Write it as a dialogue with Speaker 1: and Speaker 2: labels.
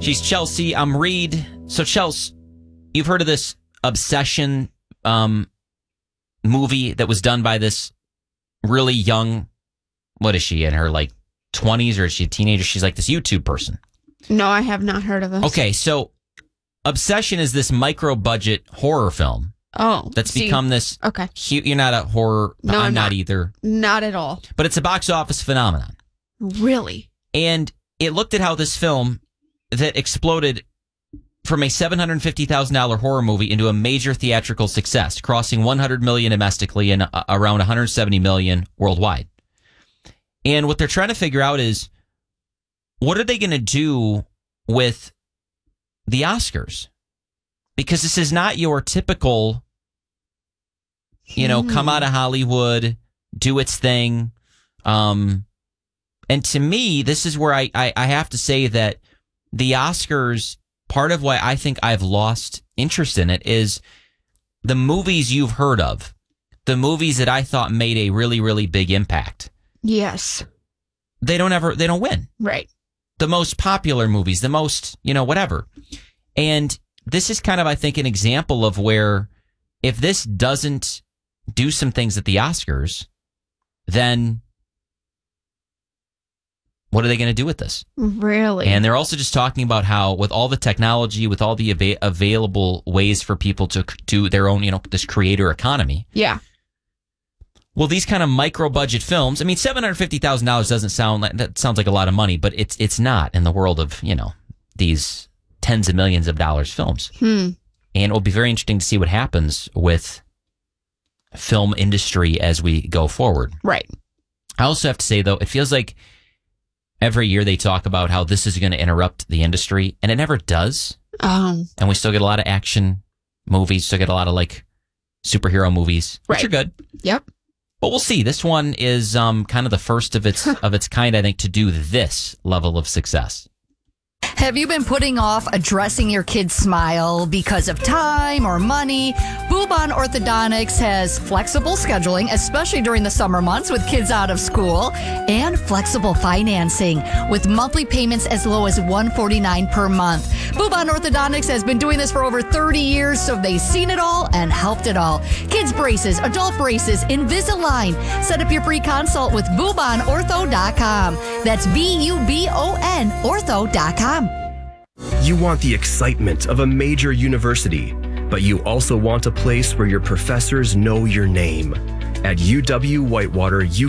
Speaker 1: She's Chelsea. I'm Reed. So, Chelsea, you've heard of this Obsession movie that was done by this really young, what is she, in her like 20s, or is she a teenager? She's like this YouTube person.
Speaker 2: No, I have not heard of this.
Speaker 1: Okay, so Obsession is this micro-budget horror film.
Speaker 2: Oh.
Speaker 1: That's become this...
Speaker 2: Okay.
Speaker 1: You're not a horror...
Speaker 2: No,
Speaker 1: I'm not either.
Speaker 2: Not at all.
Speaker 1: But it's a box office phenomenon.
Speaker 2: Really?
Speaker 1: And it looked at how this film that exploded from a $750,000 horror movie into a major theatrical success, crossing $100 million domestically and around $170 million worldwide. And what they're trying to figure out is, what are they going to do with the Oscars? Because this is not your typical, come out of Hollywood, do its thing. And to me, this is where I have to say that the Oscars, part of why I think I've lost interest in it is the movies you've heard of, the movies that I thought made a really, really big impact.
Speaker 2: Yes.
Speaker 1: They don't win.
Speaker 2: Right.
Speaker 1: The most popular movies, the most, whatever. And this is kind of, I think, an example of where if this doesn't do some things at the Oscars, then what are they going to do with this?
Speaker 2: Really?
Speaker 1: And they're also just talking about how with all the technology, with all the available ways for people to do their own, this creator economy.
Speaker 2: Yeah.
Speaker 1: Well, these kind of micro budget films, I mean, $750,000 doesn't sound like, that sounds like a lot of money, but it's not in the world of, these tens of millions of dollars films. And it will be very interesting to see what happens with film industry as we go forward.
Speaker 2: Right.
Speaker 1: I also have to say, though, it feels like every year they talk about how this is going to interrupt the industry, and it never does. And we still get a lot of action movies, still get a lot of like superhero movies, which are good.
Speaker 2: Yep.
Speaker 1: But we'll see. This one is kind of the first of its kind, I think, to do this level of success.
Speaker 3: Have you been putting off addressing your kid's smile because of time or money? Bubon Orthodontics has flexible scheduling, especially during the summer months with kids out of school, and flexible financing with monthly payments as low as $149 per month. Bubon Orthodontics has been doing this for over 30 years, so they've seen it all and helped it all. Kids braces, adult braces, Invisalign. Set up your free consult with BubonOrtho.com. That's BUBON Ortho.com.
Speaker 4: You want the excitement of a major university, but you also want a place where your professors know your name. At UW Whitewater, you